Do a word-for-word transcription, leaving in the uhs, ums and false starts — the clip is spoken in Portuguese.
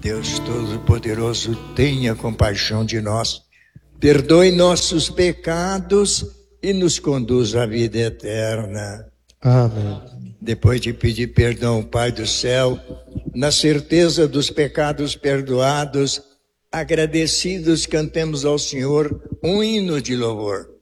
Deus Todo-Poderoso, tenha compaixão de nós, perdoe nossos pecados e nos conduz à vida eterna. Amém. Depois de pedir perdão ao Pai do céu, na certeza dos pecados perdoados, agradecidos, cantemos ao Senhor um hino de louvor.